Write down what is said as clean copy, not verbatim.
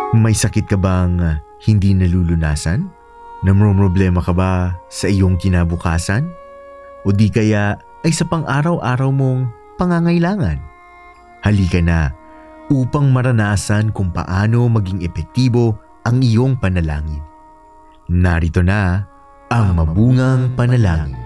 May sakit ka bang hindi nalulunasan? Namroblema ka ba sa iyong kinabukasan? O di kaya ay sa pang-araw-araw mong pangangailangan? Halika na upang maranasan kung paano maging epektibo ang iyong panalangin. Narito na ang mabungang panalangin.